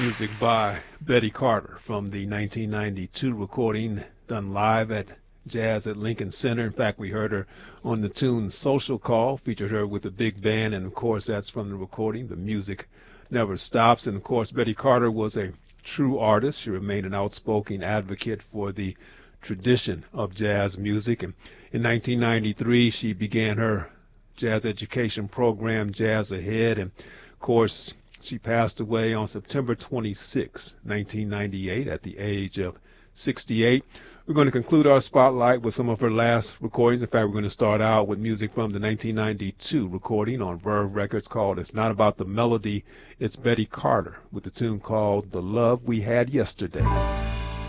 Music by Betty Carter from the 1992 recording done live at Jazz at Lincoln Center. In fact, we heard her on the tune Social Call, featured her with a big band, and of course that's from the recording The Music Never Stops. And of course Betty Carter was a true artist. She remained an outspoken advocate for the tradition of jazz music, and in 1993 she began her jazz education program, Jazz Ahead, and of course she passed away on September 26, 1998 at the age of 68. We're going to conclude our spotlight with some of her last recordings. In fact, we're going to start out with music from the 1992 recording on Verve Records called It's Not About the Melody, It's Betty Carter with the tune called The Love We Had Yesterday.